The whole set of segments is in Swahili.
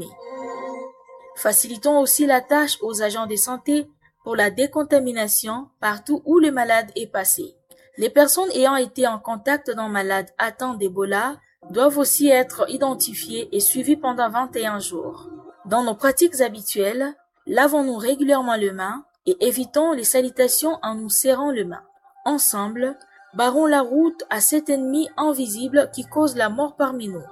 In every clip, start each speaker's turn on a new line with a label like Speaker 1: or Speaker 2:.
Speaker 1: informés. Facilitons aussi la tâche aux agents de santé pour la décontamination partout où le malade est passé. Les personnes ayant été en contact d'un malade atteint d'Ebola doivent aussi être identifiées et suivies pendant 21 jours. Dans nos pratiques habituelles, lavons-nous régulièrement les mains et évitons les salutations en nous serrant les mains. Ensemble, barrons la route à cet ennemi invisible qui cause la mort parmi nous.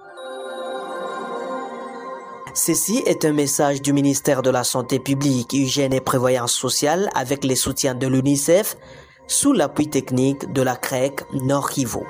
Speaker 2: Ceci est un message du ministère de la Santé publique, Hygiène et Prévoyance sociale avec les soutiens de l'UNICEF sous l'appui technique de la CREC Nord Kivu.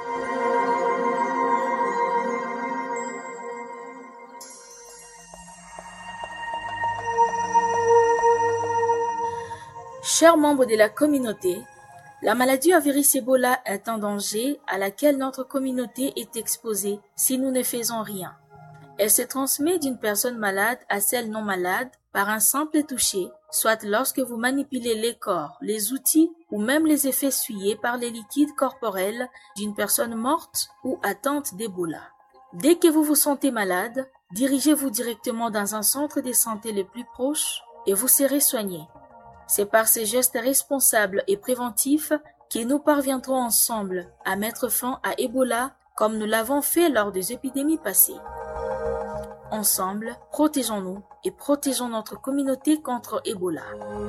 Speaker 1: Chers membres de la communauté, la maladie à virus Ebola est un danger à laquelle notre communauté est exposée si nous ne faisons rien. Elle se transmet d'une personne malade à celle non malade par un simple toucher, soit lorsque vous manipulez les corps, les outils ou même les effets essuyés par les liquides corporels d'une personne morte ou atteinte d'Ebola. Dès que vous vous sentez malade, dirigez-vous directement dans un centre de santé le plus proche et vous serez soigné. C'est par ces gestes responsables et préventifs que nous parviendrons ensemble à mettre fin à Ebola comme nous l'avons fait lors des épidémies passées. Ensemble, protégeons-nous et protégeons notre communauté contre Ebola.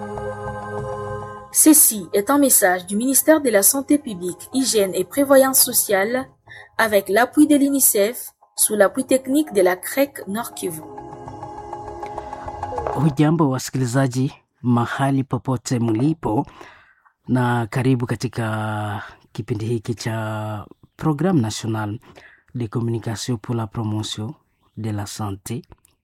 Speaker 1: Ceci est un message du ministère de la Santé publique, Hygiène et Prévoyance sociale avec l'appui de l'UNICEF sous l'appui technique de la CREC Nord Kivu.
Speaker 3: Hujambo wasikilizaji mahali popote mlipo, na karibu katika kipindi hiki cha Programme Nationale de Communication pour la Promotion de la Santé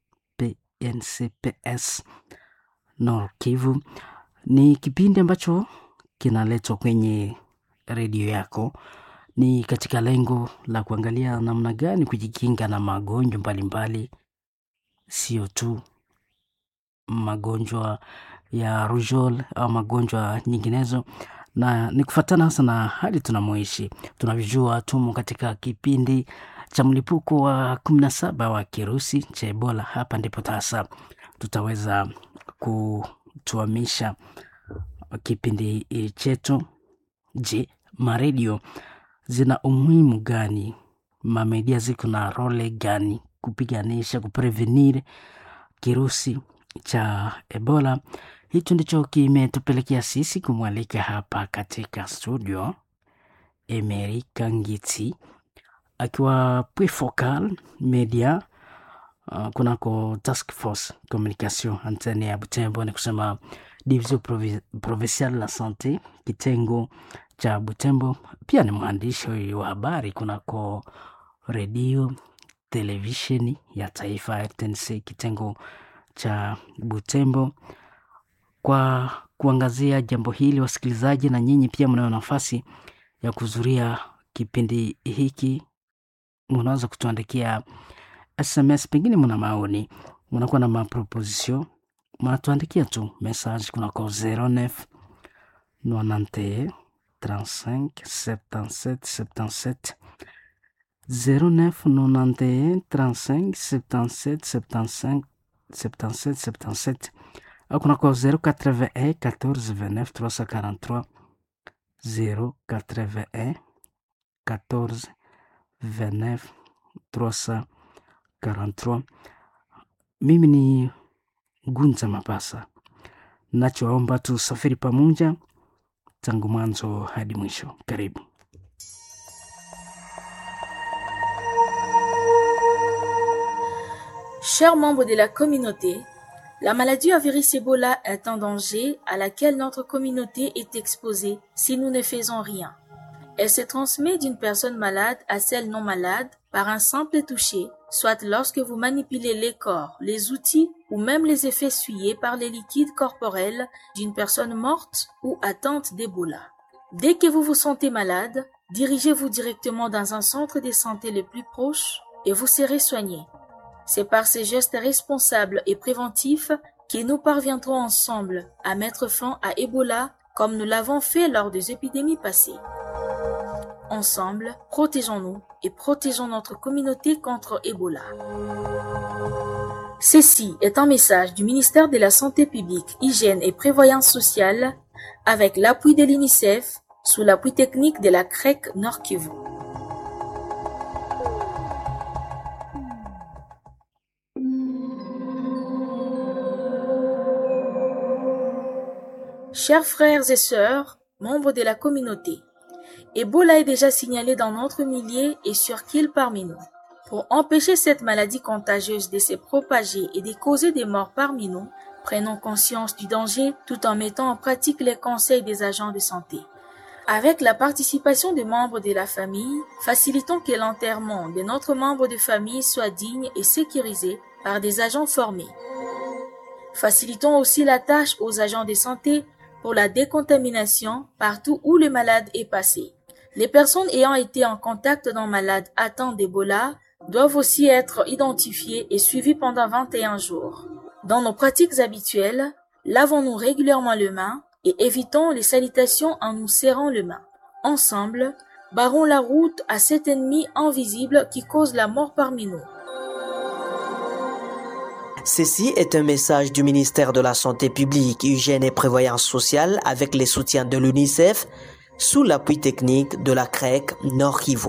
Speaker 3: PNCPS Nord Kivu. Ni kipindi ambacho kinaletwa kwenye redio yako, ni katika lengo la kuangalia namna gani kujikinga na magonjwa mbalimbali, sio tu magonjwa ya rougeole au magonjwa nyinginezo, na ni kufuatana hasa na hali tunamoishi. Tunavyojua tumo katika kipindi cha mlipuko wa 17 wa kirusi cha Ebola. Hapa ndipo sasa tutaweza kutuamisha kipindi chetu. Je, maredio zina umuhimu gani? Mamedia ziko na role gani kupiganisha, kuprevenir kirusi cha Ebola? Hicho ndicho kimetupelekea sisi kumwalika hapa katika studio Emery Kangiti akiwa Point Focal Media kunako Task Force Communication antenne ya Butembo, ni kusema Division Provinciale la Santé kitengo cha Butembo. Pia ni mwandishi wa habari kunako radio televisheni ya taifa RTNC kitengo cha Butembo. Kwa kuangazia jambo hili, wasikilizaji, na nyinyi pia mnayo nafasi ya kuzuria kipindi hiki, mnaweza kutuandikia SMS, pengine mna maoni, mnakuwa na maproposition, mnatuandikia tu message kunako 09 91 35 77 77 09 91 35 77 75 77 77 au kunako 081 14 29 343 081 14 29 343. Mimi ni Gunza Mapasa, nachoomba tusafiri pamoja tangu mwanzo hadi mwisho. Karibu.
Speaker 1: Chers membres de la communauté, la maladie à virus Ebola est un danger à laquelle notre communauté est exposée si nous ne faisons rien. Elle se transmet d'une personne malade à celle non malade par un simple toucher, soit lorsque vous manipulez les corps, les outils ou même les effets essuyés par les liquides corporels d'une personne morte ou atteinte d'Ebola. Dès que vous vous sentez malade, dirigez-vous directement dans un centre de santé le plus proche et vous serez soigné. C'est par ces gestes responsables et préventifs que nous parviendrons ensemble à mettre fin à Ebola comme nous l'avons fait lors des épidémies passées. Ensemble, protégeons-nous et protégeons notre communauté contre Ebola. Ceci est un message du ministère de la Santé publique, Hygiène et Prévoyance sociale avec l'appui de l'UNICEF sous l'appui technique de la CREC Nord Kivu. Chers frères et sœurs, membres de la communauté, Ebola est déjà signalé dans notre milieu et circule parmi nous. Pour empêcher cette maladie contagieuse de se propager et de causer des morts parmi nous, prenons conscience du danger tout en mettant en pratique les conseils des agents de santé. Avec la participation des membres de la famille, facilitons que l'enterrement de notre membre de famille soit digne et sécurisé par des agents formés. Facilitons aussi la tâche aux agents de santé pour la décontamination partout où le malade est passé. Les personnes ayant été en contact d'un malade atteint d'Ebola doivent aussi être identifiées et suivies pendant 21 jours. Dans nos pratiques habituelles, lavons-nous régulièrement les mains et évitons les salutations en nous serrant les mains. Ensemble, barrons la route à cet ennemi invisible qui cause la mort parmi nous.
Speaker 2: Ceci est un message du ministère de la Santé publique, Hygiène et Prévoyance sociale avec les soutiens de l'UNICEF sous l'appui technique de la CREC Nord Kivu.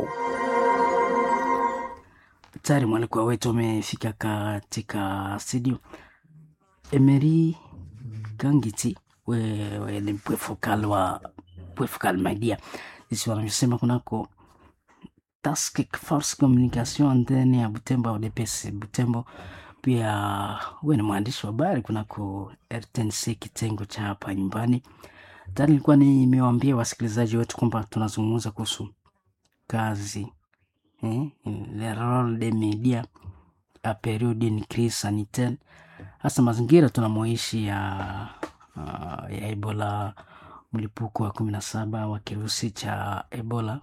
Speaker 3: Tayari mwalikwa wetu amefika katika studio. Emery Gangiti, wewe ni Pwefokal Media. Sisi wanasema kunako Task Force Communication antenne ya Butembo au DPS Butembo. Pia wewe ni mwandishi wa habari kunako RTNC kitengo cha hapa nyumbani. Tayari nilikuwa nimewaambia wasikilizaji wetu kwamba tunazungumza kuhusu kazi le rôle des médias à période d'une crise sanitaire, hasa mazingira tunamoishi ya Ebola, mlipuko wa 17 wa kirusi cha Ebola.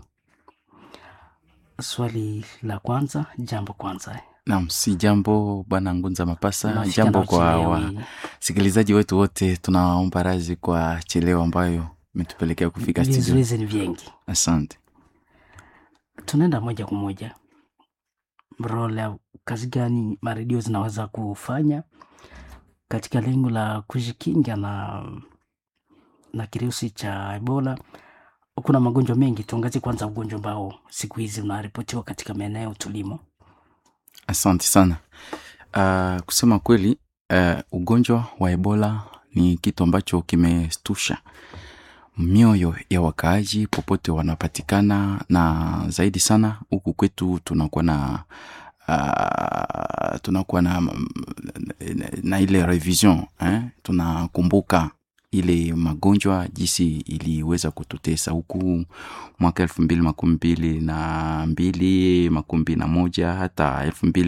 Speaker 3: Swali la kwanza, jambo kwanza.
Speaker 4: Naam, si jambo bwana Ngunza Mapasa, jambo kwa wasikilizaji wetu wote. Tunaomba radhi kwa chelewa ambayo umetupelekea kufika studio.
Speaker 3: Vizuizi ni vingi.
Speaker 4: Asante.
Speaker 3: Tunaenda moja kwa moja. Role kazi gani maredio zinaweza kufanya katika lengo la kujikinga na kirusi cha Ebola? Kuna magonjwa mengi, tuangazie kwanza ugonjwa ambao siku hizi unaripotiwa katika maeneo tulimo.
Speaker 4: Asante sana. Kusema kweli, ugonjwa wa Ebola ni kitu ambacho kimestusha mioyo ya wakaaji popote wanapatikana, na zaidi sana huku kwetu tunakuwa na ile revision, tunakumbuka ile magonjwa jinsi iliweza kututesa huku mwaka 2022, 2021 hata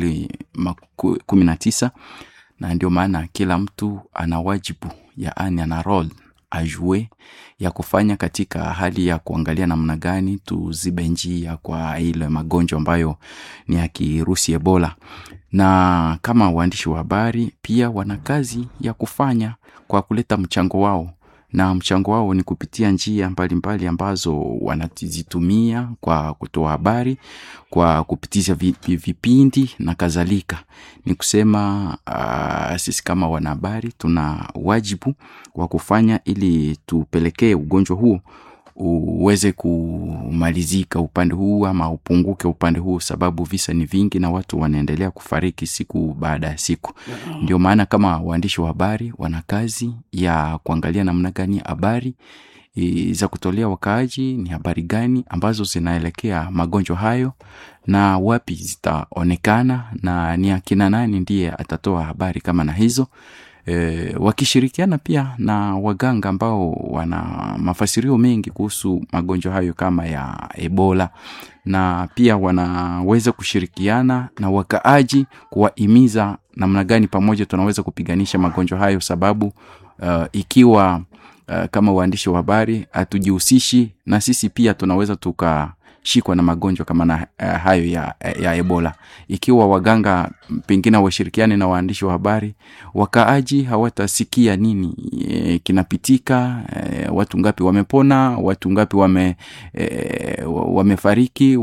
Speaker 4: 2019, na ndio maana kila mtu ana wajibu, yaani ana role ajue ya kufanya katika hali ya kuangalia namna gani tuzibe njia kwa ile magonjwa ambayo ni ya kirusi Ebola. Na kama waandishi wa habari pia wana kazi ya kufanya kwa kuleta mchango wao, na mchango wao ni kupitia njia mbalimbali ambazo wanazitumia kwa kutoa habari, kwa kupitisha vipindi na kadhalika. Ni kusema sisi kama wanahabari tuna wajibu wa kufanya ili tupelekee ugonjwa huu uweze kumalizika upande huu ama upunguke upande huu, sababu visa ni vingi na watu wanaendelea kufariki siku baada ya siku. Ndio maana kama waandishi wa habari wana kazi ya kuangalia namna gani habari za kutolea wakaaji, ni habari gani ambazo zinaelekea magonjwa hayo na wapi zitaonekana, na ni akina nani ndiye atatoa habari kama na hizo. Wakishirikiana pia na waganga ambao wana mafasirio mengi kuhusu magonjwa hayo kama ya Ebola, na pia wanaweza kushirikiana na wakaaji kuwahimiza namna gani pamoja tunaweza kupiganisha magonjwa hayo, sababu ikiwa kama waandishi wa habari hatujihusishi, na sisi pia tunaweza tukashikwa na magonjwa kama na hayo ya Ebola. Ikiwa waganga pengine washirikiane na waandishi wa habari, wakaaji hawatasikia nini kinapitika, watu ngapi wamepona, watu ngapi wamefariki,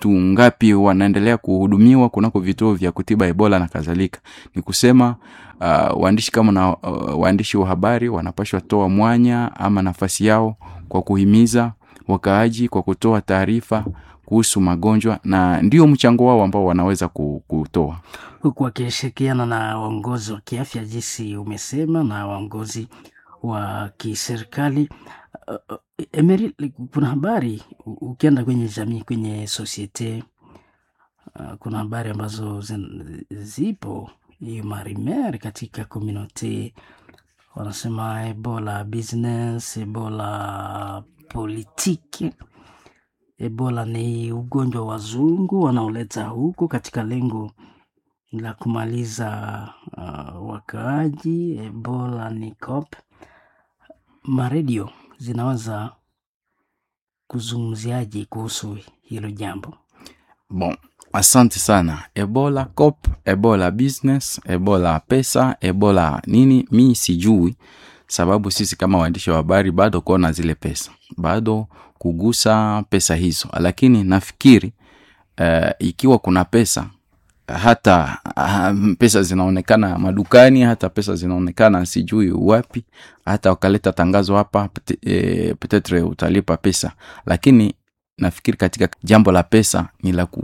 Speaker 4: watu ngapi wanaendelea kuhudumiwa kunako vituo vya kutiba Ebola na kadhalika. Ni kusema waandishi kama na waandishi wa habari wanapaswa toa mwanya ama nafasi yao kwa kuhimiza wakaaji kwa kutoa taarifa kuhusu magonjwa, na ndio mchango wao ambao wanaweza kutoa,
Speaker 3: huku wakishirikiana na waongozi wa kiafya jinsi umesema na waongozi wa kiserikali. Emery, kuna habari ukienda kwenye jamii, kwenye societe, kuna habari ambazo zipo hiyo marimer katika community, wanasema Ebola business, Ebola politiki. Ebola ni ugonjwa wazungu wanaoleta huko katika lengo la kumaliza wakaaji. Ebola ni COP. Maredio zinaweza kuzungumziaje kuhusu hilo jambo?
Speaker 4: Bon, asante sana. Ebola COP, Ebola business, Ebola pesa, Ebola nini, mi sijui, sababu sisi kama waandishi wa habari bado kuona zile pesa, bado kugusa pesa hizo. Lakini nafikiri ikiwa kuna pesa, hata pesa zinaonekana madukani, hata pesa zinaonekana sijui wapi, hata wakaleta tangazo hapa, petetre utalipa pesa. Lakini nafikiri katika jambo la pesa ni la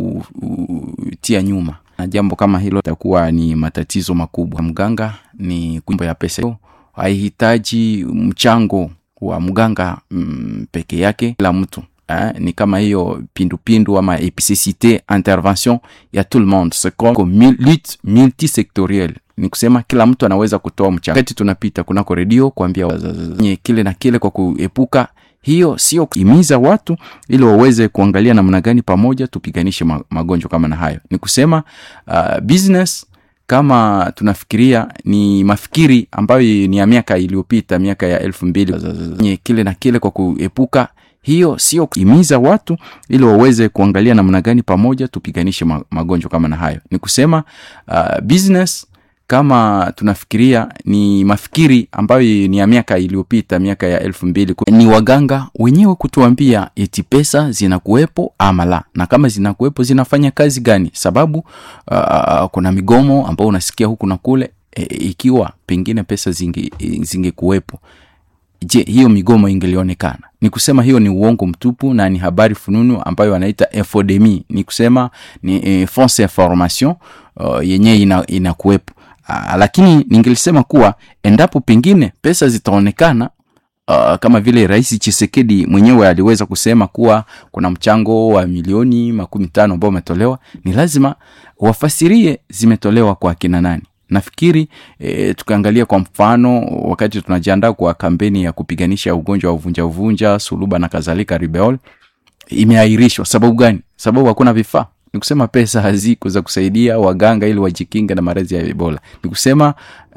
Speaker 4: kutia nyuma, na jambo kama hilo itakuwa ni matatizo makubwa. Mganga ni kumbo ya pesa, haihitaji mchango wa mganga peke yake, la mtu ni kama hiyo pindu ama epicité, intervention ya tout le monde, c'est comme lutte multisectorielle. Ni kusema kila mtu anaweza kutoa mchango. Wakati tunapita kunako redio kuambia kile na kile kwa kuepuka hiyo, sio kuhimiza watu ili waweze kuangalia namna gani pamoja tupiganishe magonjwa kama na hayo. Ni kusema business kama tunafikiria ni mafikiri ambayo ni ya miaka iliyopita, miaka ya 2000, kile na kile kwa kuepuka hiyo, sio kuhimiza watu ili waweze kuangalia namna gani pamoja tupiganishe magonjwa kama na hayo. Ni kusema business kama tunafikiria ni mafikiri ambayo ni ya miaka iliyopita, miaka ya 2000, ni waganga wenyewe kutuambia eti pesa zinakuepo ama la, na kama zinakuepo zinafanya kazi gani, sababu kuna migomo ambao unasikia huku na kule. Ikiwa pengine pesa zingekuepo, je, hiyo migomo ingelionekana? Ni kusema hiyo ni uongo mtupu na ni habari fununu ambayo wanaita infodemie. Ni kusema ni fausse information yenye inakuepo. Lakini ningelisema kuwa endapo pengine pesa zitaonekana, kama vile Rais Tshisekedi mwenyewe aliweza kusema kuwa kuna mchango wa milioni 15 ambao umetolewa, ni lazima wafasirie zimetolewa kwa kina nani. Nafikiri tukiangalia kwa mfano, wakati tunajiandaa kwa kampeni ya kupiganisha ugonjwa wa uvunja, suluba na kadhalika, rubeola, imeahirishwa. Sababu gani? Sababu hakuna vifaa. Ni kusema pesa haziko za kusaidia waganga ili wajikinge na maradhi ya Ebola. Ni kusema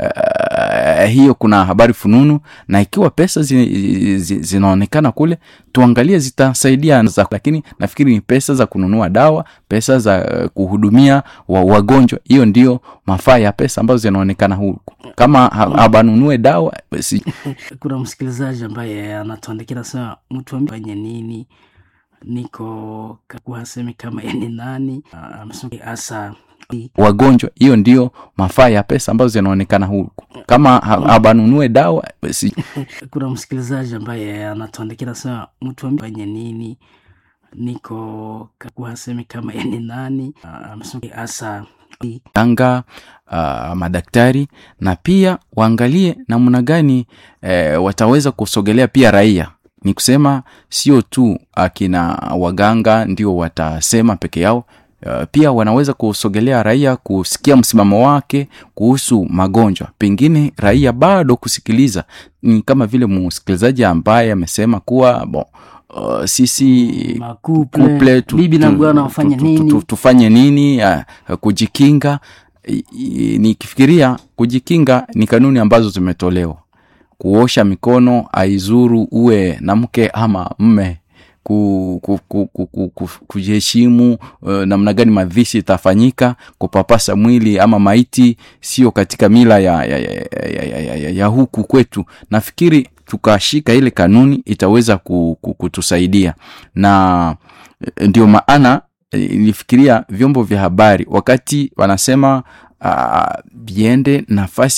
Speaker 4: hiyo kuna habari fununu, na ikiwa pesa zinaonekana kule, tuangalie zitasaidia. Lakini nafikiri ni pesa za kununua dawa, pesa za kuhudumia wagonjwa, hiyo ndio mafaa ya pesa ambazo zinaonekana huko. Kama abanunue dawa
Speaker 3: Kuna msikilizaji ambaye anatuandikia sana, mtu ambaye nini niko kuhasemi kama ni nani amesema asa
Speaker 4: wagonjwa, hiyo ndio mafaa ya pesa ambazo zinaonekana huko. Kama abanunue dawa
Speaker 3: Kuna msikilizaji ambaye anatuandikia sana, mtu ambaye nini niko kuhasemi kama ni nani amesema asa
Speaker 4: anga madaktari, na pia waangalie namna gani wataweza kusogelea pia raia. Ni kusema sio tu akina waganga ndio watasema peke yao, pia wanaweza kusogelea raia, kusikia msimamo wake kuhusu magonjwa. Pengine raia bado kusikiliza, ni kama vile msikilizaji ambaye amesema kuwa sisi couple
Speaker 3: bibi na bwana wafanye nini,
Speaker 4: tufanye nini kujikinga. Nikifikiria kujikinga ni kanuni ambazo zimetolewa. Kuosha mikono aizuru uwe na mke ama mme, kujiheshimu namna gani mavishi itafanyika, kupapasa mwili ama maiti sio katika mila ya huku kwetu. Nafikiri tukashika ile kanuni itaweza kutusaidia, na ndio maana nilifikiria vyombo vya habari wakati wanasema viende nafasi